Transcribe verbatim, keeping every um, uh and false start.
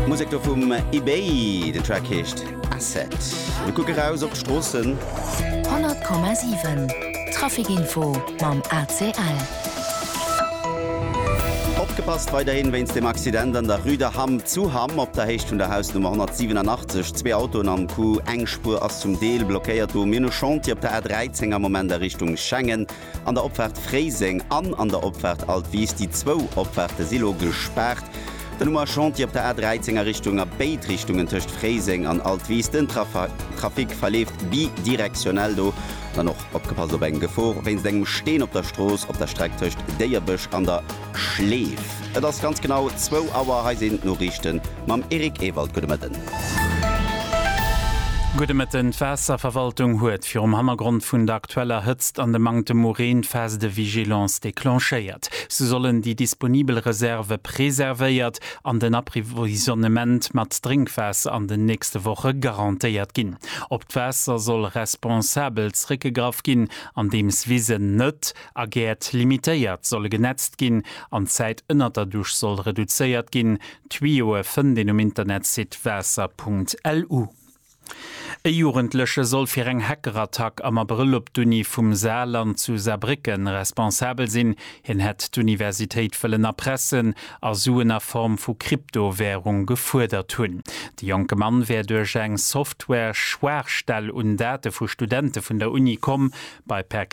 Musik vum eBay, den Track hecht Asset. Wir gucken raus op Strossen. hundert Komma sieben Trafikinfo mam A C L. Aufgepasst weiterhin, wenn es dem Accident an der Rue de Ham zu Ham op der Hecht von der Hausnummer hundertsiebenundachtzig. Zwei Autos am Kuh Engspur aus zum Deel blockiert um Minochanti op der R dreizehn am Moment der Richtung Schengen. An der Opfahrt Freising an an der Opfahrt Altwies die zwei Opfahrt Silo gesperrt. Der Nummer Chanti op der R dreizehn Richtung a Beitrichtungen töcht Freising an Altwies den Traf- Trafik verlebt bidirektionell do. Dann noch opgepasst op eng Gefor, wenn engem stehen op der Stroß op der Strecktöcht Deierbüsch an der Schleef. Et das ganz genau zwei Auer he sind no richten mam Erik Ewald Gudemeten. Gute mit den Fässerverwaltung huet fir um Hammergrund vun der aktueller Hëtzt an de mangte Morin Fäs de Vigilance déclenchéiert. So sollen die disponibel Reserve präservéiert an den Approvisionnement mat Drinkfäs an den nächste Woche garantiiert ginn. Op d'Fässer soll responsabels Rickegraf ginn, an dems Wiesen nett agiert limitéiert solle genetzt ginn, an Zäit ënner dadurch soll reduzéiert ginn. Twioe fën den um Internetsit wässer punkt L U. E Jugendlöche soll fir eng Hackerattack am April op d'Uni vum Saarland zu Saarbrücken responsabel sinn, hin het d'Universitéit fëllen erpressen a suener Form vu Kryptowährung gefuerdert hunn. Die jonke Mann wär duerch eng Software Schwerstell und Date vu Studenten vun der Uni kom, bei per